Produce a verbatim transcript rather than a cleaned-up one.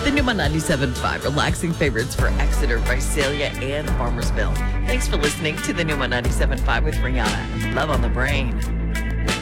The Numa ninety-seven point five, relaxing favorites for Exeter, Visalia, and Farmersville. Thanks for listening to the Numa ninety-seven point five with Brianna. Love on the brain.